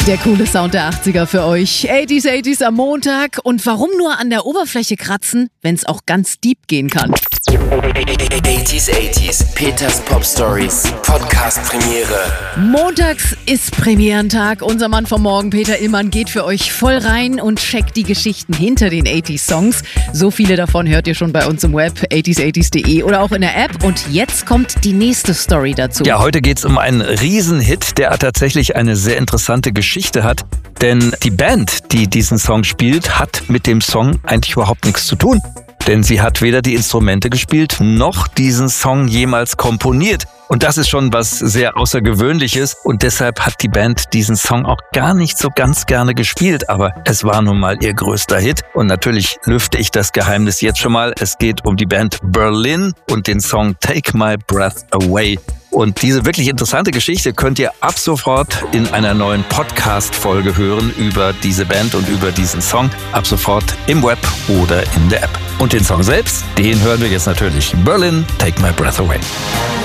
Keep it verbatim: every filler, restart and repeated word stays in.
Der coole Sound der achtziger für euch. achtziger, achtziger am Montag. Und warum nur an der Oberfläche kratzen, wenn es auch ganz deep gehen kann? achtziger, achtziger, Peters Pop Stories, Podcast Premiere. Montags ist Premierentag. Unser Mann vom Morgen, Peter Illmann, geht für euch voll rein und checkt die Geschichten hinter den achtziger Songs. So viele davon hört ihr schon bei uns im Web, achtziger achtziger punkt de oder auch in der App. Und jetzt kommt die nächste Story dazu. Ja, heute geht es um einen Riesenhit, der tatsächlich eine sehr interessante Geschichte hat. Denn die Band, die diesen Song spielt, hat mit dem Song eigentlich überhaupt nichts zu tun. Denn sie hat weder die Instrumente gespielt, noch diesen Song jemals komponiert. Und das ist schon was sehr Außergewöhnliches. Und deshalb hat die Band diesen Song auch gar nicht so ganz gerne gespielt. Aber es war nun mal ihr größter Hit. Und natürlich lüfte ich das Geheimnis jetzt schon mal. Es geht um die Band Berlin und den Song Take My Breath Away. Und diese wirklich interessante Geschichte könnt ihr ab sofort in einer neuen Podcast-Folge hören über diese Band und über diesen Song. Ab sofort im Web oder in der App. Und den Song selbst, den hören wir jetzt natürlich. Berlin, Take My Breath Away.